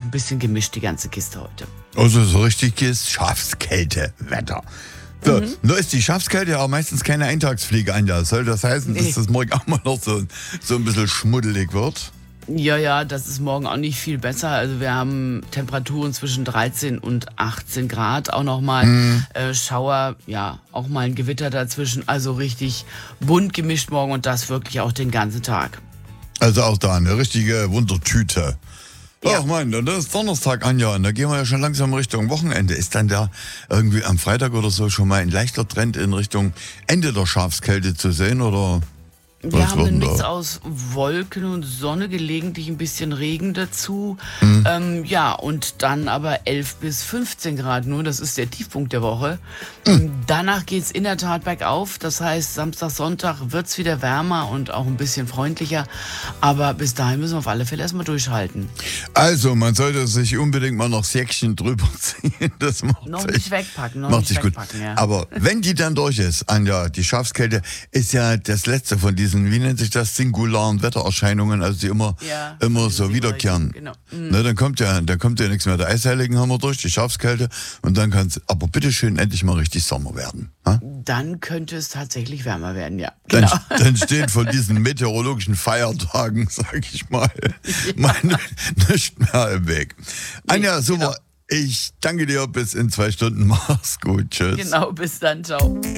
ein bisschen gemischt, die ganze Kiste heute. Also so richtiges Schafskälte-Wetter. So, nur ist die Schafskälte ja auch meistens keine Eintagsfliege, Anja. Soll das heißen, dass das morgen auch mal noch so ein bisschen schmuddelig wird? Ja, das ist morgen auch nicht viel besser. Also wir haben Temperaturen zwischen 13 und 18 Grad. Auch nochmal Schauer, ja, auch mal ein Gewitter dazwischen. Also richtig bunt gemischt morgen und das wirklich auch den ganzen Tag. Also auch da eine richtige Wundertüte. Ja. Ach man, das ist Donnerstag, Anja, und da gehen wir ja schon langsam Richtung Wochenende. Ist dann da irgendwie am Freitag oder so schon mal ein leichter Trend in Richtung Ende der Schafskälte zu sehen, oder? Wir haben einen Mix da? aus Wolken und Sonne, gelegentlich ein bisschen Regen dazu. Ja, und dann aber 11 bis 15 Grad nur. Das ist der Tiefpunkt der Woche. Danach geht's in der Tat bergauf. Das heißt, Samstag, Sonntag wird's wieder wärmer und auch ein bisschen freundlicher. Aber bis dahin müssen wir auf alle Fälle erstmal durchhalten. Also, man sollte sich unbedingt mal noch Säckchen drüber ziehen. Das macht Noch sich, nicht wegpacken, macht sich gut. ja. Aber wenn die dann durch ist, Anja, die Schafskälte ist ja das letzte von diesen, wie nennt sich das, singularen Wettererscheinungen, also die immer so wiederkehren. Genau. Ne, dann kommt ja nichts mehr. Der Eisheiligen haben wir durch, die Schafskälte, und dann kann es aber bitteschön endlich mal richtig Sommer werden. Ha? Dann könnte es tatsächlich wärmer werden, ja. Genau. Dann steht von diesen meteorologischen Feiertagen, sag ich mal, nicht mehr im Weg. Anja, super. Genau. Ich danke dir, bis in 2 Stunden. Mach's gut. Tschüss. Genau, bis dann, ciao.